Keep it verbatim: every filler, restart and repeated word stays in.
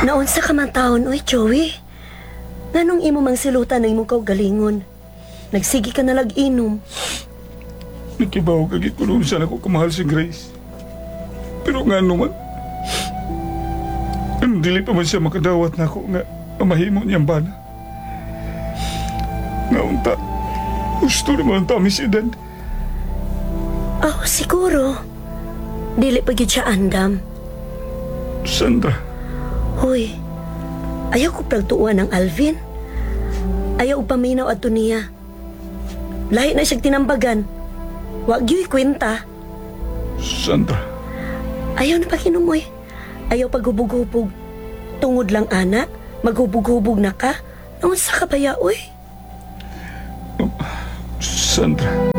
Naunsa ka man taon, oy, Joey. Nganong imo mang silutan na imong kaugalingon? Nagsigi ka na lag-inom. Nakibaw kagit ko noon sana ko kamahal si Grace. Pero nga naman, ang dili pa man siya makadawat na ako nga mamahimo niyang bana. Naunta, gusto naman ang tamis si Dad. Oh, siguro. Dili pa gyud siya andam. Sandra, Hoy, ayaw ko pagtuuan ng Alvin. Ayaw paminaw ato niya. Lahi na siyang tinambagan. Wag yo'y kwenta. Sandra, Ayaw na pakinumoy. Ayaw paghubog-hubog. Tungod lang, ana, maghubog-hubog na ka. Naunsa ka ba ya, oy? Sandra.